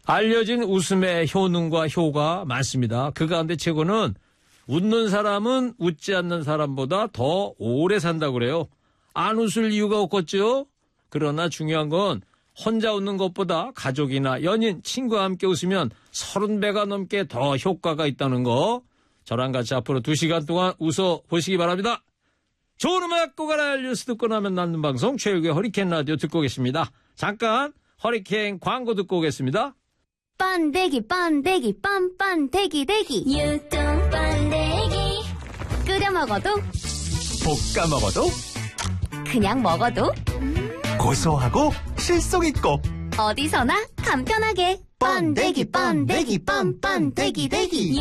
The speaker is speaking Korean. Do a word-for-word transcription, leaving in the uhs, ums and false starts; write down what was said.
알려진 웃음의 효능과 효가 많습니다. 그 가운데 최고는 웃는 사람은 웃지 않는 사람보다 더 오래 산다고 그래요. 안 웃을 이유가 없겠죠? 그러나 중요한 건 혼자 웃는 것보다 가족이나 연인, 친구와 함께 웃으면 서른 배가 넘게 더 효과가 있다는 거. 저랑 같이 앞으로 두 시간 동안 웃어보시기 바랍니다. 좋은 음악 고가라 뉴스 듣고 나면 남는 방송 최일구의 허리케인 라디오 듣고 계십니다. 잠깐 허리케인 광고 듣고 오겠습니다. 번데기 번데기 뻔뻔데기 데기 유통 번데기 끓여 먹어도 볶아 먹어도 그냥 먹어도 고소하고 실속 있고 어디서나 간편하게 번데기 번데기 뻔뻔데기 데기